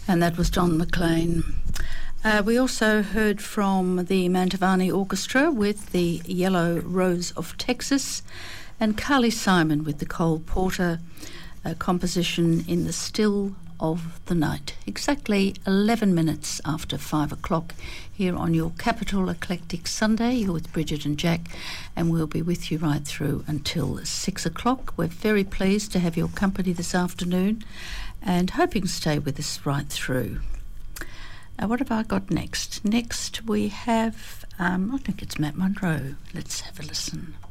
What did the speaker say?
And that was Don McLean. We also heard from the Mantovani Orchestra with the Yellow Rose of Texas, and Carly Simon with the Cole Porter composition In the Still of the Night. Exactly 11 minutes after 5 o'clock here on your Capital Eclectic Sunday. You're with Bridget and Jack, and we'll be with you right through until 6 o'clock. We're very pleased to have your company this afternoon and hoping to stay with us right through. What have I got next? Next we have, I think it's Matt Monro. Let's have a listen.